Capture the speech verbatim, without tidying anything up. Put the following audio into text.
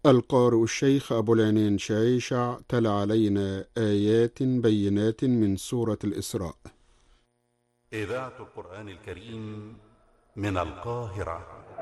القارئ الشيخ أبو العينين شعيشع تلا علينا آيات بينات من سورة الإسراء. إذاعة القرآن الكريم من القاهرة.